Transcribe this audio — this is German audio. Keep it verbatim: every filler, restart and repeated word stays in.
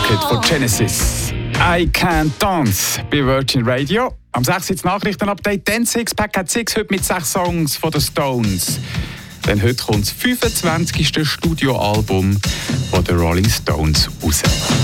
Rocket von Genesis. I Can't Dance bei Virgin Radio. Am sechs Uhr Nachrichtenupdate. Dann Sixpack hat Six heute mit sechs Songs von den Stones. Denn heute kommt das fünfundzwanzigste Studioalbum von den Rolling Stones raus.